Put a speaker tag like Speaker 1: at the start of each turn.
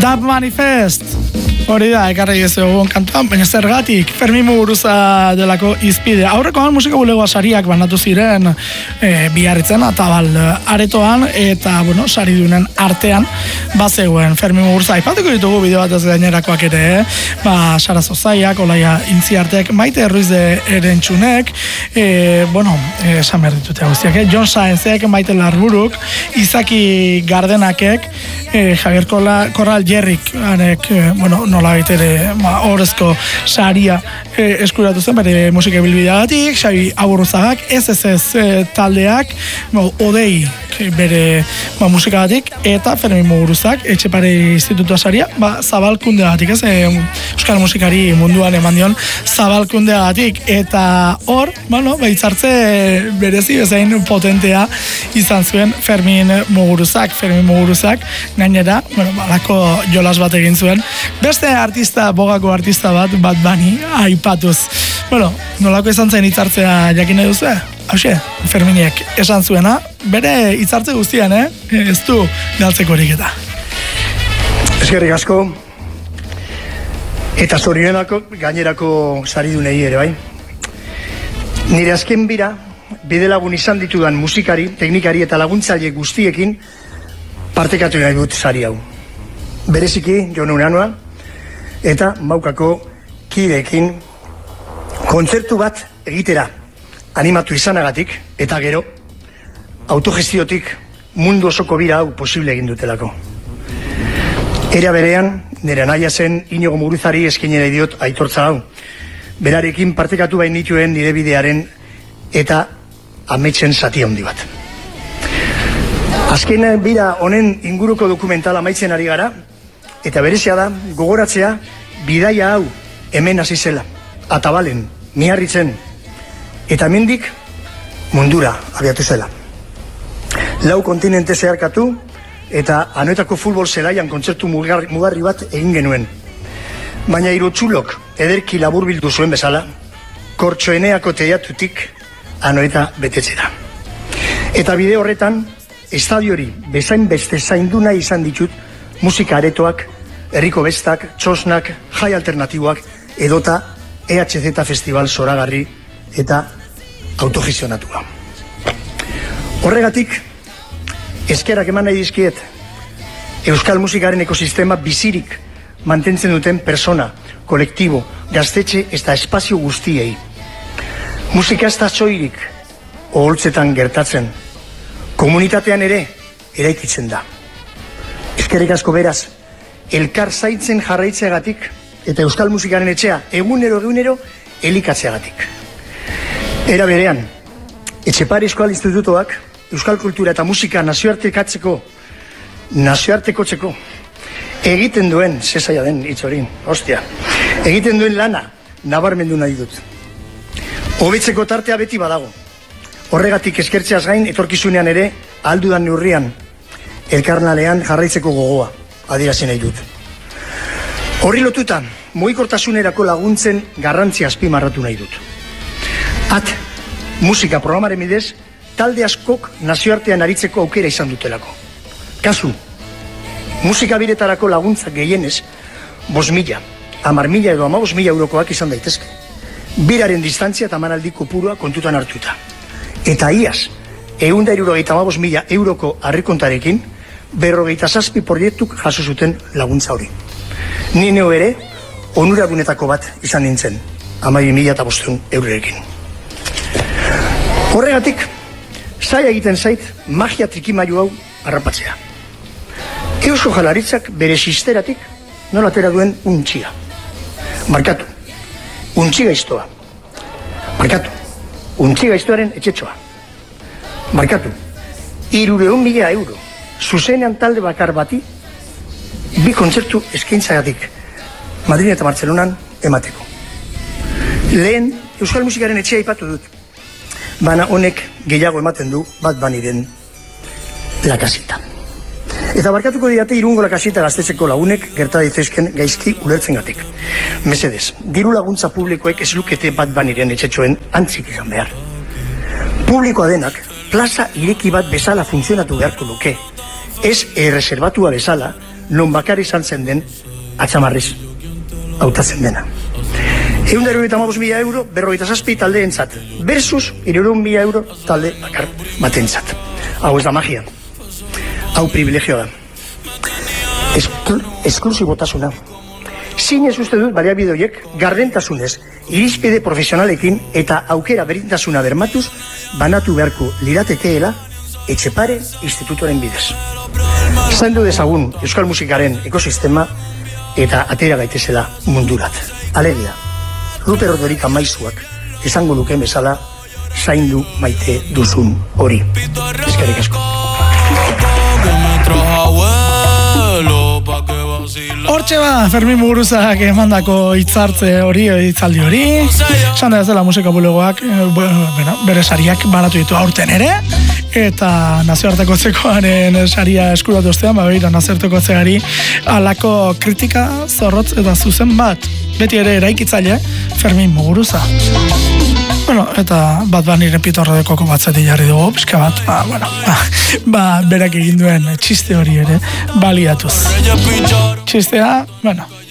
Speaker 1: Dub Manifest! Hori da, ekarri egun kantuan, baina zergatik, Fermin Muguruza delako izpide. Aurrekoan musika bulegoa sariak banatu ziren Biarritzen Atabal aretoan, eta, saridunen artean, bazegoen Fermin Muguruza. Aipatuko ditugu bideo bat ez gainerakoak ere, Sara Zozaiak, Olaia Intziartek, Maite Ruiz de Erentxunek, esan behar ditute guztiak, Jon Saenzek, Maite Larburuk, Izaki Gardenakek, Javier Corral Jerrik, nola baitere horrezko saria eskuratu zen, bere musika bilbideagatik, Xabi Aburruzagak, SSS taldeak, Odei bere musikagatik, eta Fermin Muguruzak, Etxepare Institutua saria, zabalkundeagatik, euskal musikari munduan eman dion zabalkundeagatik, eta hor, hitzartze berezi bezain potentea izan zuen Fermin Muguruzak. Fermin Muguruzak, gainera, balako jolas bat egin zuen, beste artista, bogako artista bat Bunny aipatuz. Nolako izan zen hitzartzea jakin nahi duzu? Hauxe, Ferminek esan zuena, bere hitzartze guztian, ez du galtzeko horik eta.
Speaker 2: Eskerrik asko, eta zorionako gainerako saridunei ere bai. Nire azken bira, bidelagun izan ditudan musikari, teknikari eta laguntzaile guztiekin partekatu nahi dut sari hau. Bereziki, Jon Unanua, eta Maukako kideekin kontzertu bat egitera animatu izanagatik, eta gero autogestiotik mundu osoko bira hau posible egin dutelako. Era berean, nire anaia zen Inigo Muguruzari eskainera diot aitortza hau. Berarekin partekatu bain nituen nire bidearen eta ametsen zati handi bat. Azken bira honen inguruko dokumentala amaitzen ari gara, eta berezia da gogoratzea bidaia hau hemen hasi zela, Atabalen, Miarritzen, eta hemendik mundura abiatu zela. 4 kontinente zeharkatu eta Anoetako futbol zelaian kontzertu mugarri bat egin genuen. Baina Irutxulok ederki laburbildu zuen bezala, Kortxoeneako teiatutik Anoeta betetzera. Eta bide horretan, estadiori bezain beste zaindu nahi izan ditut musika aretoak, herriko bestak, txosnak, jai alternatiboak, edota EHZ Festival zoragarri eta autogestionatua. Horregatik, eskerak eman nahi dizkiet, euskal musikaren ekosistema bizirik mantentzen duten persona, kolektibo, gaztetxe eta espazio guztiei. Musika ez da soilik oholtzetan gertatzen, komunitatean ere eraikitzen da. Eskerrik asko beraz, elkar zaintzen jarraitzeagatik eta euskal musikaren etxea egunero elikatzeagatik. Era berean, Etxepare Euskal Institutoak euskal kultura eta musika nazioartekotzeko egiten duen, zezaia den hitz hori, egiten duen lana nabarmendu nahi dut. Hobetzeko tartea beti badago. Horregatik eskertzeaz gain etorkizunean ere aldudan neurrian elkarlanean jarraitzeko gogoa adierazi nahi dut. Horri lotuta, mugikortasunerako laguntzen garrantzia azpimarratu nahi dut. Musika programaren bidez, talde askok nazioartean aritzeko aukera izan dutelako. Kasu, musika biretarako laguntzak gehienez, 5.000, 10.000 edo 15.000 eurokoak izan daitezke. Biraren distantzia eta manaldi kopurua kontutan hartuta. Eta iaz, 175.000 euroko harrikontarekin, 57 proiektuk jaso zuten laguntza hori. Ni neo ere, onuragunetako bat izan nintzen, 12.500 eurorekin. Horregatik, zaila egiten zait magia trikimailu hau harrapatzea. Eusko Jaurlaritzak bere sisteratik nola atera duen untxiga. Markatu, untxiga iztoa. Markatu, untxiga iztoaren etxetxoa. Markatu, 300.000 euro, zuzenean talde bakar bati, 2 kontzertu eskaintzagatik, Madrid eta Bartzelonan emateko. Lehen, euskal musikaren etxea aipatu dut. Baina honek gehiago ematen du Bad Bunnyren La Casita. Eta barkatuko didate Irungo La Casita gaztetzeko lagunek gerta daitezken gaizki ulertzengatik. Mesedez, diru laguntza publikoek ez lukete Bad Bunnyren etxetxoen antzik izan behar. Publikoa denak, plaza ireki bat bezala funtzionatu beharko luke. Ez erreserbatua bezala, non bakar izan zen den atxamarriz hautatzen dena. 195.000 euro 47 taldeentzat, versus 300.000 euro talde bakar batentzat. Hau ez da magia. Hau privilegioa da. Esklusibotasuna. Zinez uste dut baliabide horiek gardentasunez, irizpide profesionalekin eta aukera berdintasuna bermatuz banatu beharko liratekeela Etxepare institutoren bidez. Zaindu dezagun euskal musikaren ekosistema eta atera gaitezela mundurat. Alegia, Ruper Rodorika maizuak esango luke bezala zaindu maite duzun hori. Eskerrik asko.
Speaker 1: Hortxe ba, Fermin Muguruzak emandako hitzaldi hori. Esan da ez dela musika bulegoak, bere sariak banatu ditu aurten ere, eta nazioarteko zekoaren saria eskuratu ostean, begira nazioarteko zeari alako kritika zorrotz eta zuzen bat. Beti ere eraikitzaile, Fermin Muguruza. Bueno, eta bat nire pitorra dekoko batzeti jarri dugu, pixka bat, berak egin duen txiste hori ere baliatuz. Txistea, bueno,